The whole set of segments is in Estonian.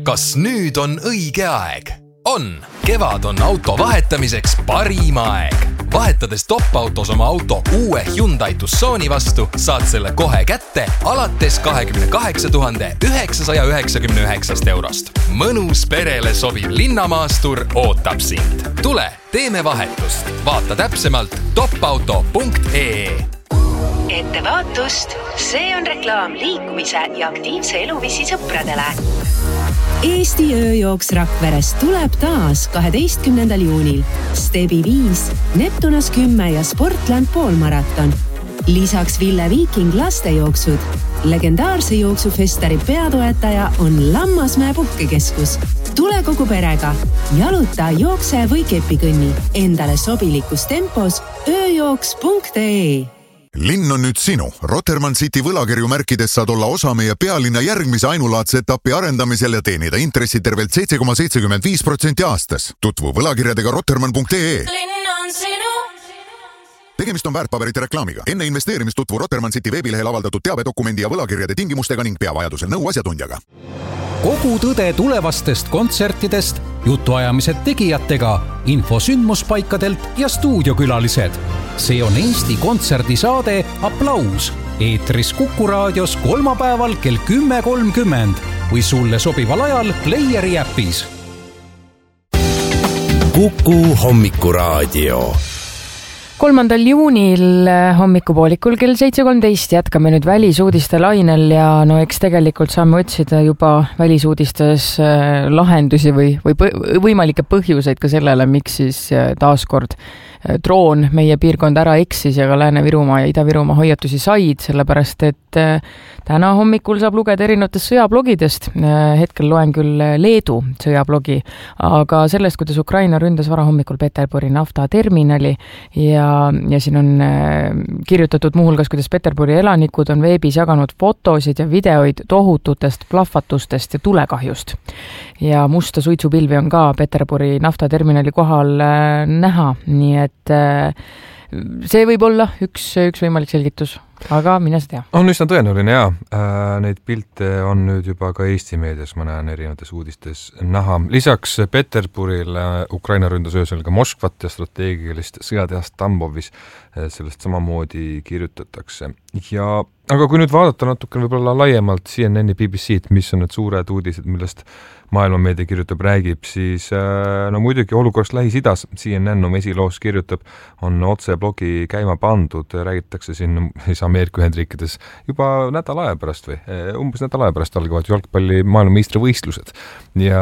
Kas nüüd on õige aeg? On! Kevad on auto vahetamiseks parim aeg. Vahetades top-autos oma auto uue Hyundai Tucsoni vastu, saad selle kohe kätte alates 28 999 eurost. Mõnus perele sobiv linnamaastur ootab sind. Tule, teeme vahetust. Vaata täpsemalt topauto.ee. Ettevaatust, see on reklaam liikumise ja aktiivse eluviisi sõpradele. Eesti ööjooks Rakverest tuleb taas 12. juunil. Stebi 5, Neptunas 10 ja Sportland poolmaraton. Lisaks Ville Viiking lastejooksud. Legendaarse jooksufestari peatoetaja on Lammasmäe puhkekeskus. Tule kogu perega. Jaluta, jookse või kepikõnni. Endale sobilikus tempos ööjooks.ee. Linn on nüüd sinu. Rotermann City võlakirju märkides saad olla osa meie pealinna järgmise ainulaadse etapi arendamisel ja teenida intressi tervelt 7,75% aastas. Tutvu võlakirjadega rotermann.ee. Linn on sinu. Tegemist on väärtpaberite reklaamiga. Enne investeerimist tutvu Rotermann City veebilehel avaldatud teabedokumendi ja võlakirjade tingimustega ning pea vajadusel nõu asjatundjaga. Kogu tõde tulevastest kontsertidest, jutuajamised tegijatega, info sündmuspaikadelt ja stuudiokülalised. See on Eesti kontserdisaade Applaus. Eetris Kuku raadios kolmapäeval kell 10.30 või sulle sobival ajal Playeri äpis. Kuku hommikuraadio. 3. juunil hommikupoolikul kell 7.13 jätkame nüüd välisuudiste lainel ja no eks tegelikult saame otsida juba välisuudistes lahendusi või võimalikke põhjuseid ka sellele, miks siis taaskord droon meie piirkond ära eksis ja ka Lääne-Virumaa ja Ida-Virumaa hoiatusi said, sellepärast et täna hommikul saab lugeda erinevatest sõjablogidest. Hetkel loen küll Leedu sõjablogi, aga sellest, kuidas Ukraina ründas varahommikul Peterburi naftaterminali ja siin on kirjutatud muuhulgas, kuidas Peterburi elanikud on veebis jaganud fotosid ja videoid tohututest plahvatustest ja tulekahjust. Ja musta suitsupilvi on ka Peterburi naftaterminali kohal näha, nii et see võib olla üks võimalik selgitus, aga mine sa tea. On üsna tõenäoline, jaa. Neid pilte on nüüd juba ka Eesti meedias, ma näen erinevates uudistes näha. Lisaks Peterburile Ukraina ründas öösel ka Moskvat ja strateegilist sõjatehast Tambovis, sellest samamoodi kirjutatakse. Aga kui nüüd vaadata natuke võib-olla laiemalt CNN-i BBC-t, mis on need suured uudised, millest maailmameedia kirjutab, räägib, siis no muidugi olukorrast Lähis-Idas CNN oma esiloos kirjutab, on otse blogi käima pandud, räägitakse siin Ameerika Ühendriikides juba nädala aja pärast või umbes nädala aja pärast algavad jalgpalli maailmameistrivõistlused ja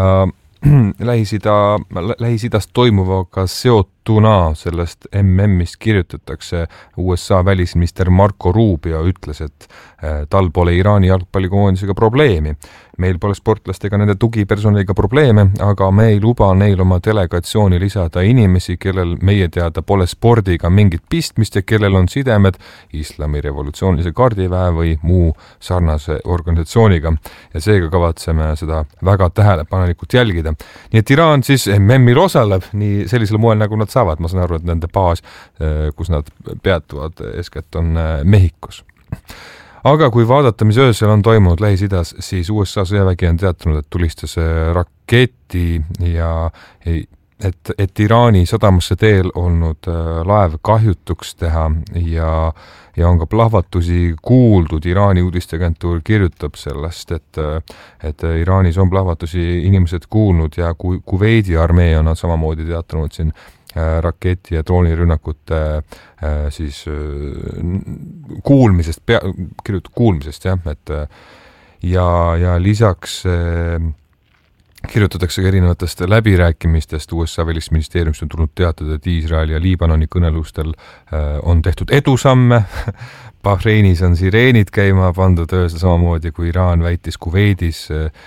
Lähis-Idas toimuvaga seotuna sellest MM-ist kirjutatakse. USA välisminister Marco Rubio ütles, et tal pole Iraani jalgpallikoondisega probleemi. Meil pole sportlastega nende tugipersonaliga probleeme, aga me ei luba neil oma delegatsiooni lisada inimesi, kellel meie teada pole spordiga mingit pistmist ja kellel on sidemed Islami revolutsioonilise gardiväe või muu sarnase organisatsiooniga. Ja seega kavatseme seda väga tähelepanelikult jälgida. Nii et Iraan siis MM-il osaleb nii sellisel moel, nagu nad saavad. Ma saan aru, et nende baas, kus nad peatuvad, eeskätt on Mehhikos. Aga kui vaadata, mis öösel on toimunud Lähis-Idas, siis USA sõjavägi on teatanud, et tulistas raketi ja et Iraani sadamasse teel olnud laev kahjutuks teha ja on ka plahvatusi kuuldud. Iraani uudisteagentuur kirjutab sellest, et Iraanis on plahvatusi inimesed kuulnud ja Kuveidi armee on samamoodi teatanud siin raketi ja droonirünnakute siis kuulmisest, jah, et ja lisaks kirjutatakse erinevatest läbirääkimistest. USA välisministeeriumist on tulnud teatada, et Iisraeli ja Liibanoni kõnelustel on tehtud edusamme. Bahreinis on sireenid käima pandud öösel samamoodi, kui Iraan väitis Kuveidis,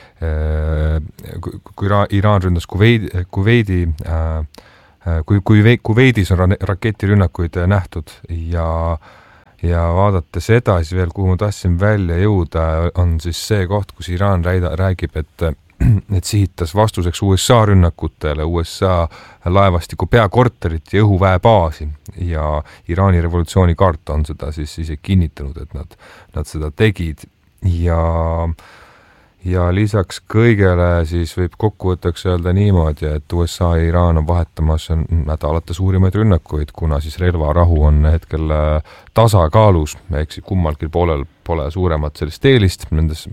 kui Iraan ründas Kuveidi kui Kuveidis on raketirünnakuid nähtud ja vaadate seda, siis veel kuhu ma tahtsin välja jõuda, on siis see koht, kus Iraan räägib, et sihitas vastuseks USA rünnakutele USA laevastiku peakorterit ja õhuväebaasi ja Iraani revolutsioonikaart on seda siis ise kinnitanud, et nad seda tegid ja lisaks kõigele siis võib kokkuvõtteks öelda niimoodi, et USA ja Iraan on vahetamas nädalate suurimaid rünnakuid, kuna siis relvarahu on hetkel tasakaalus, ehk kummalgi poolel pole suuremat sellist eelist nendes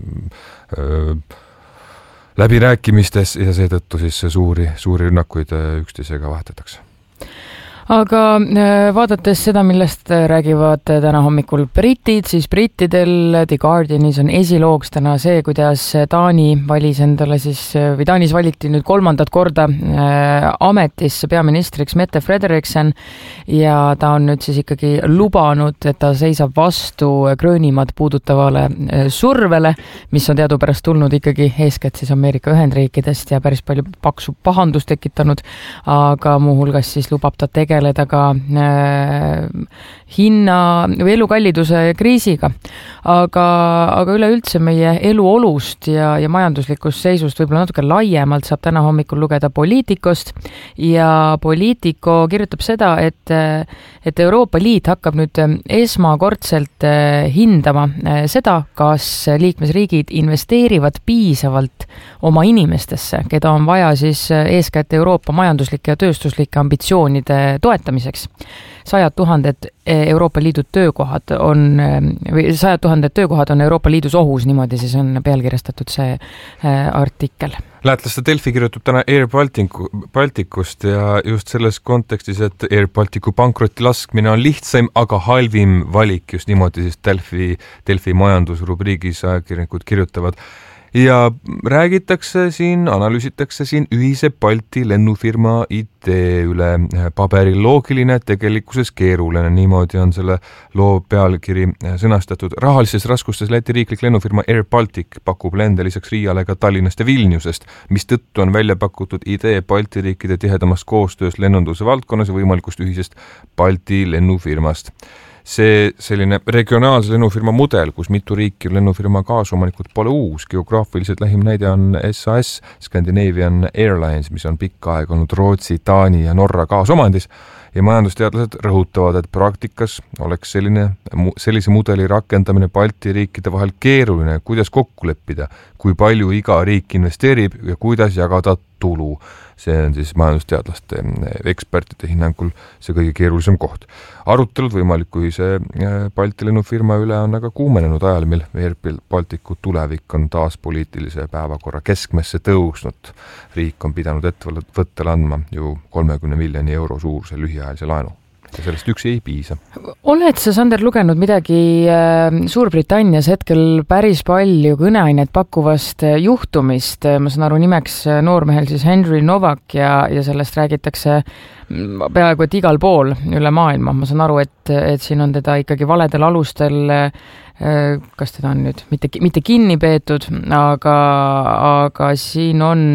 läbirääkimistes ja seetõttu siis suuri rünnakuid üksteisega vahetatakse. Aga vaadates seda, millest räägivad täna hommikul britid, siis brittidel The Guardianis on esilooks täna see, kuidas Taani valis endale siis, või Taanis valiti nüüd 3. korda ametisse peaministriks Mette Frederiksen ja ta on nüüd siis ikkagi lubanud, et ta seisab vastu Gröönimaad puudutavale survele, mis on teadupärast tulnud ikkagi eeskätt siis Ameerika Ühendriikidest ja päris palju paksu pahandust tekitanud, aga muuhulgas siis lubab ta tegeleda ka hinna või elukalliduse kriisiga. Aga üleüldse meie eluolust ja majanduslikust seisust võib-olla natuke laiemalt saab täna hommikul lugeda Poliitikost ja Politico kirjutab seda, et Euroopa Liit hakkab nüüd esmakordselt hindama seda, kas liikmesriigid investeerivad piisavalt oma inimestesse, keda on vaja siis eeskätt Euroopa majanduslike ja tööstuslike ambitsioonide toetamiseks. 100 000 Euroopa Liidu töökohad on Euroopa Liidus ohus, niimoodi siis on pealkirjastatud see artikkel. Lätlaste Delfi kirjutab täna Air Balticust ja just selles kontekstis, et Air Balticu pankrotti laskmine on lihtsaim, aga halvim valik, just niimoodi siis Delfi majandusrubriigis ajakirjanikud kirjutavad. Ja räägitakse siin, analüüsitakse siin ühise Balti lennufirma idee üle, paberil loogiline, tegelikkuses keeruline, niimoodi on selle loo pealkiri sõnastatud. Rahalises raskustes Läti riiklik lennufirma Air Baltic pakub lende lisaks Riiale ka Tallinnast ja Vilniusest, mis tõttu on välja pakutud idee Balti riikide tihedamast koostöös lennunduse valdkonnas ja võimalikust ühisest Balti lennufirmast. See selline regionaalse lennufirma mudel, kus mitu riiki lennufirma kaasomanikud pole uus. Geograafiliselt lähim näide on SAS, Scandinavian Airlines, mis on pikka aega olnud Rootsi, Taani ja Norra kaasomandis. Ja majandusteadlased rõhutavad, et praktikas oleks sellise mudeli rakendamine Balti riikide vahel keeruline, kuidas kokku leppida, kui palju iga riik investeerib ja kuidas jagada tulu. See on siis majandusteadlaste ekspertide hinnangul see kõige keerulisem koht. Arutelud võimaliku ühise Balti lennufirma üle on aga kuumenenud ajal, mil Air Balticu tulevik on taas poliitilise päevakorra keskmesse tõusnud. Riik on pidanud ettevõttele andma ju 30 miljoni euro suuruse lühiajalise laenu. Ja sellest üksi ei piisa. Oled sa, Sander, lugenud midagi Suurbritannias hetkel päris palju kõneainet pakkuvast juhtumist? Ma saan aru nimeks noormehel siis Henry Novak ja sellest räägitakse peaaegu et igal pool üle maailma. Ma saan aru, et siin on teda ikkagi valedel alustel, kas teda on nüüd mitte kinni peetud, aga siin on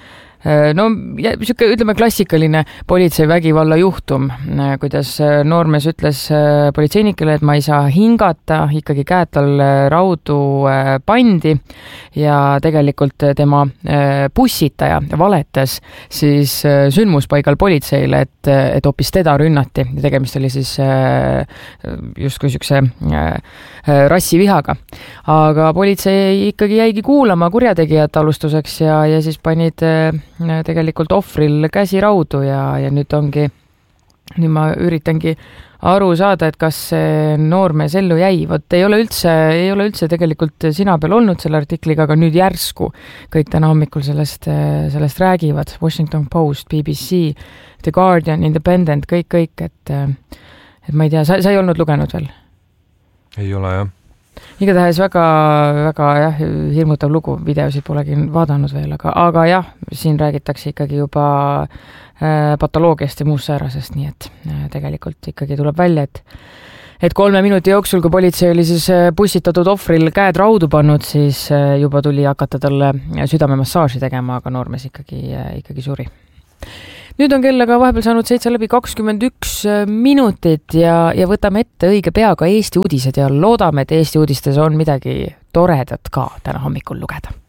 ütleme klassikaline politseivägivalla juhtum, kuidas noormees ütles politseinikele, et ma ei saa hingata, ikkagi käed tal raudu pandi ja tegelikult tema bussitaja valetas siis sündmuspaigal politseile, et hoopis teda rünnati. Tegemist oli siis justkui sükse rassivihaga. Aga politsei ikkagi jäigi kuulama kurjategijat alustuseks ja siis panid tegelikult ohvril käsi raudu ja nüüd ma üritangi aru saada, et kas see noormees ellu jäi. Vot ei ole üldse tegelikult sina peal olnud selle artikliga, aga nüüd järsku kõik täna hommikul sellest räägivad. Washington Post, BBC, The Guardian, Independent, kõik, et ma ei tea, sa ei olnud lugenud veel? Ei ole, jah. Igatahes väga hirmutav lugu, videosid polegi vaadanud veel, aga jah, siin räägitakse ikkagi juba patoloogiast ja muust säärasest, nii et tegelikult ikkagi tuleb välja, et 3 minuti jooksul, kui politsei oli siis bussitatud ohvril käed raudu pannud, siis juba tuli hakata talle südamemassaaži tegema, aga noormees ikkagi suri. Nüüd on kellaga vahepeal saanud 7:21 minutit ja võtame ette õige peaga Eesti uudised ja loodame, et Eesti uudistes on midagi toredat ka täna hommikul lugeda.